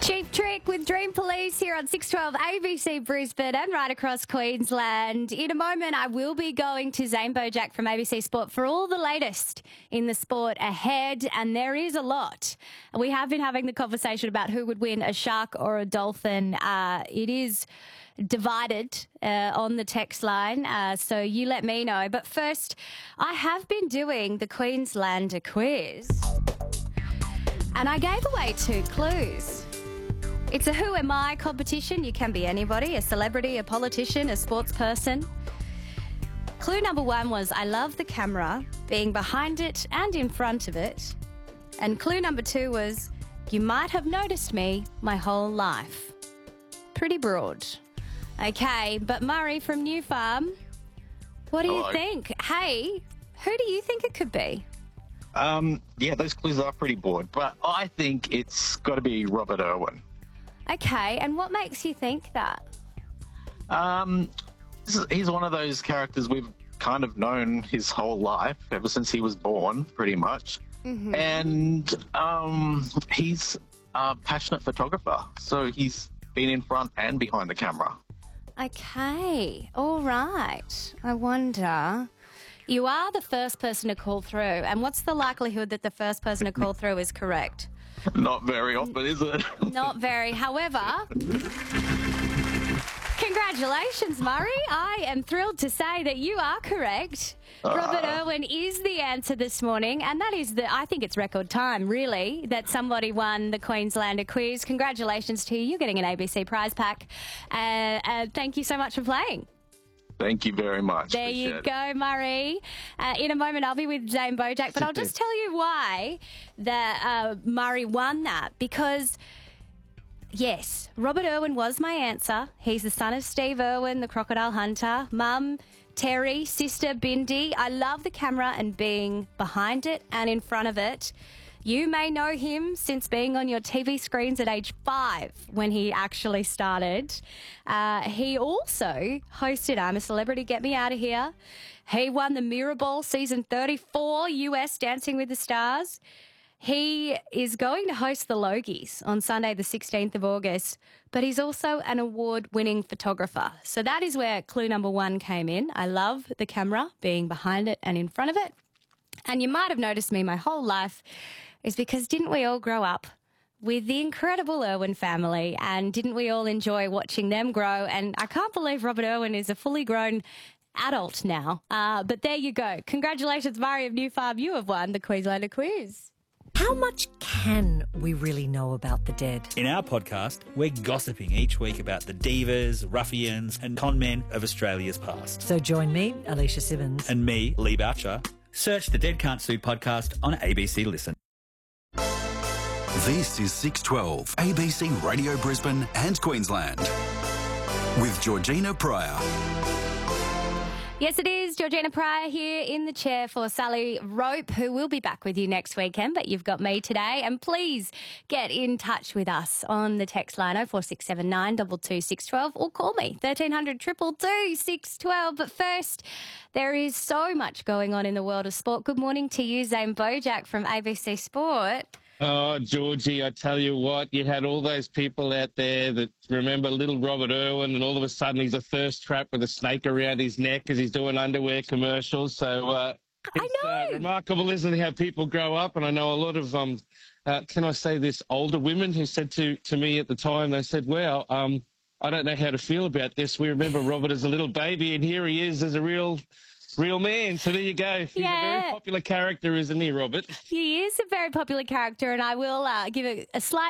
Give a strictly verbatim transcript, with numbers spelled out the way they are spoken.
Cheap Trick with Dream Police here on six twelve A B C Brisbane and right across Queensland. In a moment, I will be going to Zane Bojack from A B C Sport for all the latest in the sport ahead, and there is a lot. We have been having the conversation about who would win, a shark or a dolphin. Uh, it is divided uh, on the text line, uh, so you let me know. But first, I have been doing the Queenslander quiz, and I gave away two clues. It's a Who Am I competition. You can be anybody, a celebrity, a politician, a sports person. Clue number one was I love the camera, being behind it and in front of it. And clue number two was you might have noticed me my whole life. Pretty broad. Okay, but Murray from New Farm, what do Hello. you think? Hey, who do you think it could be? Um, yeah, those clues are pretty broad, but I think it's got to be Robert Irwin. Okay, and what makes you think that? Um, this is, he's one of those characters we've kind of known his whole life, ever since he was born, pretty much. Mm-hmm. And um, he's a passionate photographer, so he's been in front and behind the camera. Okay, all right. I wonder... You are the first person to call through, and what's the likelihood that the first person to call through is correct? Not very often, is it? Not very. However, congratulations, Murray. I am thrilled to say that you are correct. Uh, Robert Irwin is the answer this morning, and that is the, I think it's record time, really, that somebody won the Queenslander quiz. Congratulations to you. You're getting an A B C prize pack. Uh, uh, thank you so much for playing. Thank you very much. There Appreciate you it. go, Murray. Uh, in a moment, I'll be with Zane Bojack, but I'll just tell you why that uh, Murray won that. Because, yes, Robert Irwin was my answer. He's the son of Steve Irwin, the crocodile hunter. Mum, Terry, sister, Bindi. I love the camera and being behind it and in front of it. You may know him since being on your T V screens at age five when he actually started. Uh, he also hosted I'm a Celebrity, Get Me Out of Here. He won the Mirror Ball season thirty-four U S Dancing with the Stars. He is going to host the Logies on Sunday the sixteenth of August, but he's also an award-winning photographer. So that is where clue number one came in. I love the camera, being behind it and in front of it. And you might have noticed me my whole life is because didn't we all grow up with the incredible Irwin family, and didn't we all enjoy watching them grow? And I can't believe Robert Irwin is a fully grown adult now. Uh, but there you go. Congratulations, Murray of New Farm. You have won the Queenslander quiz. How much can we really know about the dead? In our podcast, we're gossiping each week about the divas, ruffians and con men of Australia's past. So join me, Alicia Simmons. And me, Lee Boucher. Search the Dead Can't Sue podcast on A B C Listen. This is six twelve A B C Radio Brisbane and Queensland with Georgina Pryor. Yes, it is. Georgina Pryor here in the chair for Sally Rope, who will be back with you next weekend, but you've got me today. And please get in touch with us on the text line oh four six seven nine two two six one two or call me thirteen hundred two two two six one two. But first, there is so much going on in the world of sport. Good morning to you, Zane Bojack from A B C Sport. Oh, Georgie, I tell you what, you had all those people out there that remember little Robert Irwin, and all of a sudden he's a thirst trap with a snake around his neck as he's doing underwear commercials. So uh, it's I know. Uh, remarkable, isn't it, how people grow up? And I know a lot of, um, uh, can I say this, older women who said to, to me at the time, they said, well, um, I don't know how to feel about this. We remember Robert as a little baby, and here he is as a real... Real man. So there you go. He's yeah. a very popular character, isn't he, Robert? He is a very popular character, and I will uh, give a, a slight